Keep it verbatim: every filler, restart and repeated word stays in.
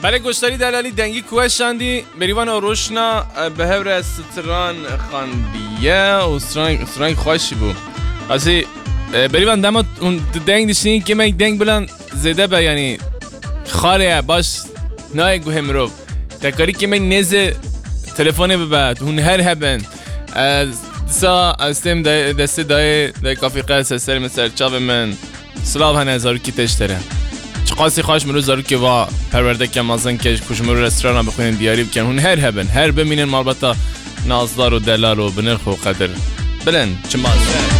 بله گشتاری دلالی دنگی کوشاندی بریوان روشنا به هور ستران خاندیه و ستران ستران خوشی بود. اصلی بریوان دما اون دنگ داشتین که من دنگ بلند زده به یعنی خاله باش نه گوهم رو تکاری که من نزه تلفنی ببعد اون هر هبن سا استم دست دای دای کافی قصه سر مثل چاو من سلام هن هزار کی تشتره قاسی خواهش مرو زارو که وا پرورده که مازن کش کشمرو رستوران هم بخونین دیاری بکن هون هر هبن هر بمینن مالبتا نازدار و دلار و بنرخ و قدر بلن چه مازن